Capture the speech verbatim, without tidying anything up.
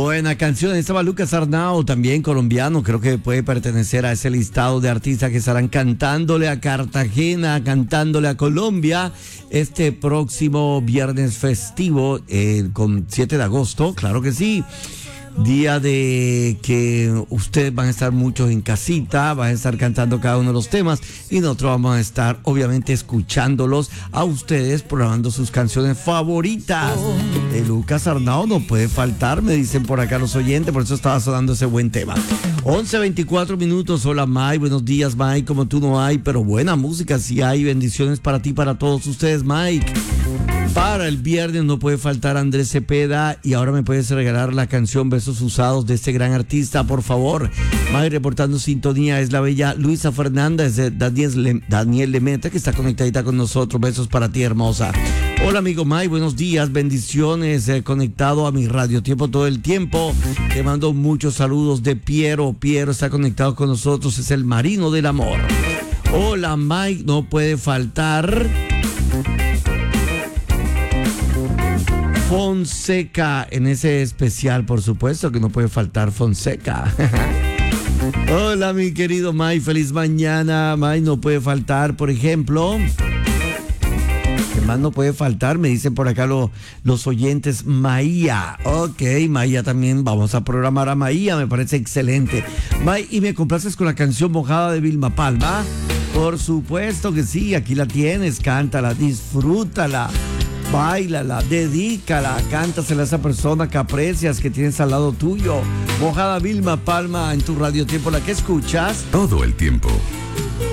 Buena canción. Estaba Lucas Arnau, también colombiano. Creo que puede pertenecer a ese listado de artistas que estarán cantándole a Cartagena, cantándole a Colombia este próximo viernes festivo, eh, con siete de agosto. Claro que sí. Día de que ustedes van a estar muchos en casita, van a estar cantando cada uno de los temas y nosotros vamos a estar obviamente escuchándolos a ustedes, programando sus canciones favoritas. De Lucas Arnau no puede faltar, me dicen por acá los oyentes, por eso estaba sonando ese buen tema. once veinticuatro minutos. Hola Mike, buenos días Mike. Como tú no hay, pero buena música sí hay. Bendiciones para ti, para todos ustedes, Mike. Para el viernes no puede faltar Andrés Cepeda, y ahora me puedes regalar la canción Besos Usados de este gran artista, por favor. Mike reportando sintonía, es la bella Luisa Fernández de Daniel, Le- Daniel Lemeta, que está conectadita con nosotros. Besos para ti, hermosa. Hola amigo Mike, buenos días, bendiciones, eh, conectado a mi radio tiempo todo el tiempo. Te mando muchos saludos de Piero. Piero está conectado con nosotros, es el marino del amor. Hola Mike, no puede faltar Fonseca en ese especial, por supuesto que no puede faltar Fonseca. Hola mi querido Mike, feliz mañana. Mike, no puede faltar, por ejemplo, ¿qué más no puede faltar? Me dicen por acá lo, los oyentes, Maía. Ok, Maía también, vamos a programar a Maía, me parece excelente. Mike, ¿y me complaces con la canción Mojada de Vilma Palma? Por supuesto que sí, aquí la tienes, cántala, disfrútala. Báilala, dedícala, cántasela a esa persona que aprecias, que tienes al lado tuyo. Mojada Vilma Palma en tu radio tiempo, la que escuchas todo el tiempo.